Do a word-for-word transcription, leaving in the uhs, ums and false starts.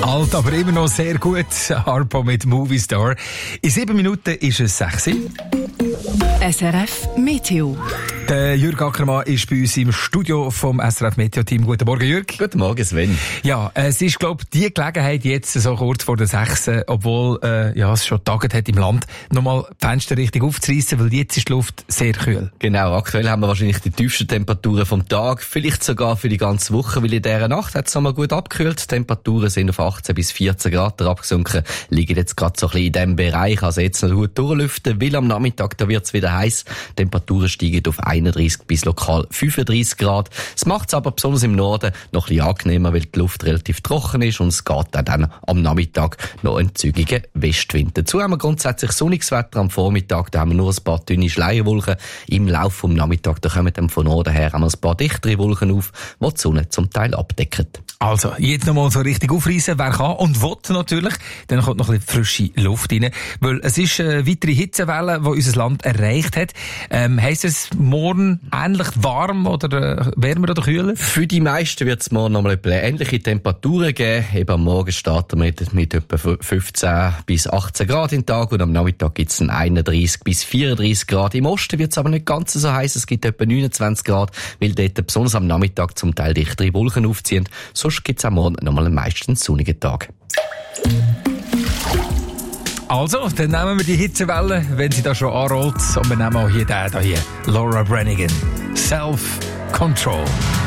Alt, aber immer noch sehr gut. Harpo mit Movie Star. In sieben Minuten ist es sechs. S R F Meteo. Der Jürg Ackermann ist bei uns im Studio vom S R F Meteo Team. Guten Morgen, Jürg. Guten Morgen, Sven. Ja, es ist, glaube ich, die Gelegenheit jetzt so kurz vor der sechs, obwohl äh, ja, es schon getagt hat im Land, nochmal die Fenster richtig aufzureissen, weil jetzt ist die Luft sehr kühl. Genau, aktuell haben wir wahrscheinlich die tiefsten Temperaturen vom Tag, vielleicht sogar für die ganze Woche, weil in dieser Nacht hat es nochmal gut abgekühlt. Die Temperaturen sind auf achtzehn bis vierzehn Grad abgesunken, liegen jetzt gerade so ein bisschen in diesem Bereich, also jetzt noch gut durchlüften, weil am Nachmittag da wird es wieder heiß. Die Temperaturen steigen auf einunddreissig bis lokal fünfunddreissig Grad. Es macht es aber besonders im Norden noch ein bisschen angenehmer, weil die Luft relativ trocken ist und es geht auch dann am Nachmittag noch ein zügiger Westwind. Dazu haben wir grundsätzlich sonniges Wetter am Vormittag, da haben wir nur ein paar dünne Schleierwolken. Im Laufe des Nachmittags, da kommen dann von Norden her haben wir ein paar dichtere Wolken auf, die die Sonne zum Teil abdecken. Also, jetzt nochmal so richtig aufreißen, wer kann und will natürlich. Dann kommt noch ein bisschen frische Luft rein. Weil es ist eine weitere Hitzewelle, die unser Land erreicht hat. Ähm, heisst es morgen ähnlich warm oder äh, wärmer oder kühler? Für die meisten wird es morgen nochmal etwa ähnliche Temperaturen geben. Eben am Morgen starten wir mit, mit etwa fünfzehn bis achtzehn Grad im Tag und am Nachmittag gibt es einunddreissig bis vierunddreissig Grad. Im Osten wird es aber nicht ganz so heiß. Es gibt etwa neunundzwanzig Grad, weil dort besonders am Nachmittag zum Teil dichtere Wolken aufziehen. Sonst gibt es am Morgen nochmal einen meistens sonnigen Tag. Also, dann nehmen wir die Hitzewelle, wenn sie da schon anrollt. Und wir nehmen auch hier den, hier, Laura Branigan. Self-Control.